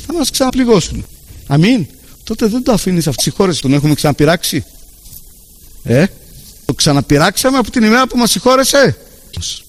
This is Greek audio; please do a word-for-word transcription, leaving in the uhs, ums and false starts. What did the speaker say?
θα μας ξαναπληγώσουν. Αμήν. Τότε δεν το αφήνεις αυτή. Συγχώρεσαι, τον έχουμε ξαναπειράξει. Ε, το ξαναπειράξαμε από την ημέρα που μας συγχώρεσε.